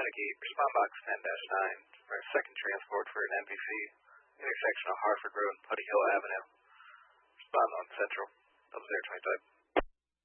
Seneca, respond box 10-9 for a second transport for an NPC, intersection of Harford Road and Putty Hill Avenue. Respond on Central, 0025.